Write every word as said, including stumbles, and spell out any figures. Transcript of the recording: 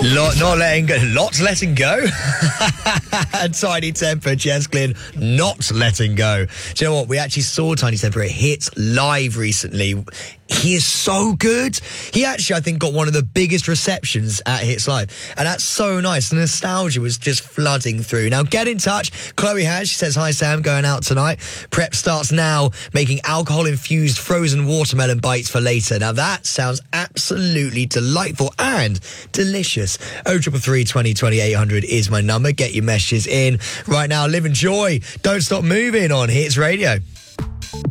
Lot, not letting go. Lots letting go. Tiny Temper, Jess Glynn, not letting go. Do you know what? We actually saw Tiny Temper at Hits live recently. He is so good. He actually, I think, got one of the biggest receptions at Hits Live. And that's so nice. The nostalgia was just flooding through. Now, get in touch. Chloe has. She says, hi, Sam, going out tonight. Prep starts now, making alcohol-infused frozen watermelon bites for later. Now, that sounds absolutely delightful and delicious. oh triple three, twenty, twenty-eight hundred is my number. Get your messages in. Right now, live and joy. Don't stop moving on Hits Radio.